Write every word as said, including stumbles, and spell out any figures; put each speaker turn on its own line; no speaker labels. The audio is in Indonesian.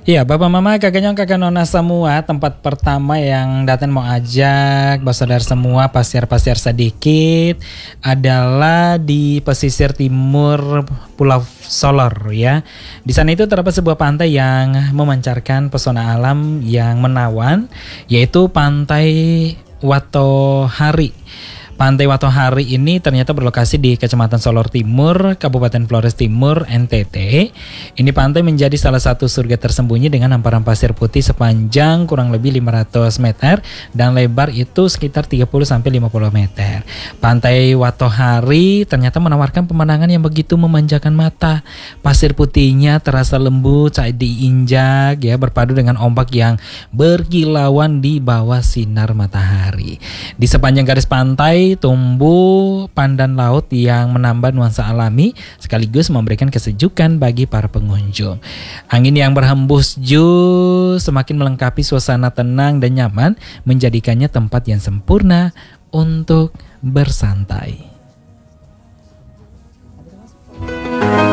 Iya, Bapak Mama, kakak nyong, kakak nona semua, tempat pertama yang Daten mau ajak saudara semua pasir-pasir sedikit adalah di pesisir timur Pulau Solor ya. Di sana itu terdapat sebuah pantai yang memancarkan pesona alam yang menawan, yaitu Pantai Watohari. Pantai Watohari ini ternyata berlokasi di Kecamatan Solor Timur, Kabupaten Flores Timur, N T T. Ini pantai menjadi salah satu surga tersembunyi dengan hamparan pasir putih sepanjang kurang lebih lima ratus meter dan lebar itu sekitar tiga puluh sampai lima puluh meter. Pantai Watohari ternyata menawarkan pemandangan yang begitu memanjakan mata. Pasir putihnya terasa lembut saat diinjak ya, berpadu dengan ombak yang berkilauan di bawah sinar matahari. Di sepanjang garis pantai tumbuh pandan laut yang menambah nuansa alami sekaligus memberikan kesejukan bagi para pengunjung. Angin yang berhembus jus semakin melengkapi suasana tenang dan nyaman, menjadikannya tempat yang sempurna untuk bersantai.